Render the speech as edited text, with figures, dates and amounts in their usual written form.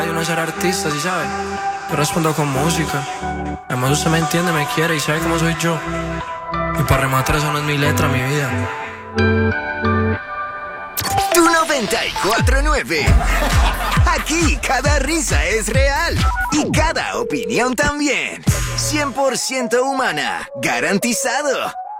no ser artista, ¿sí sabe? Yo respondo con música. Además usted me entiende, me quiere y sabe cómo soy yo. Y para rematar eso no es mi letra, mi vida. Tu 94.9. Aquí cada risa es real y cada opinión también. 100% humana, garantizado.